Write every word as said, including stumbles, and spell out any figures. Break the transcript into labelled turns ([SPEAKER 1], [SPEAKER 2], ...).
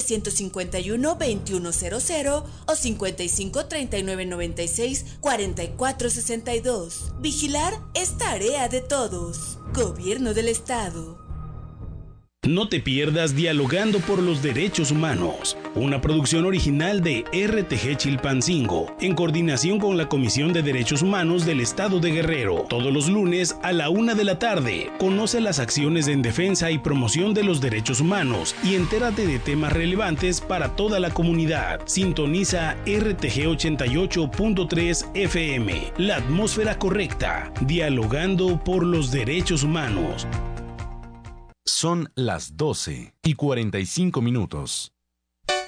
[SPEAKER 1] cinco uno, veintiuno cero cero o cincuenta y cinco, treinta y nueve, noventa y seis, cuarenta y cuatro sesenta y dos. Vigilar es tarea de todos. Gobierno del Estado.
[SPEAKER 2] No te pierdas Dialogando por los Derechos Humanos, una producción original de R T G Chilpancingo, en coordinación con la Comisión de Derechos Humanos del Estado de Guerrero. Todos los lunes a la una de la tarde. Conoce las acciones en defensa y promoción de los derechos humanos y entérate de temas relevantes para toda la comunidad. Sintoniza R T G ochenta y ocho punto tres F M, la atmósfera correcta. Dialogando por los derechos humanos.
[SPEAKER 3] Son las doce y cuarenta y cinco minutos.